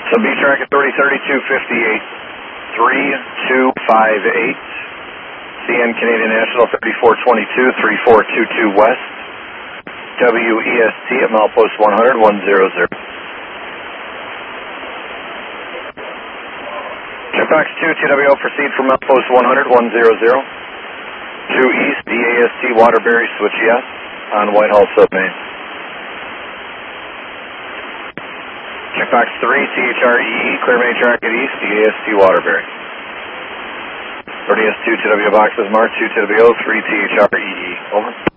So B track at 303258, 3258. CN Canadian National 3422, 3422 West. WEST at milepost 100, 100. Checkbox 2, TWO, proceed from milepost 100, 100. 2 East, DAST Waterbury, switch yes, on Whitehall Submain. Checkbox 3, THREE, clear main track at East, DAST Waterbury. 30S2 TW boxes marked, 2 TWO, 3 THREE, over.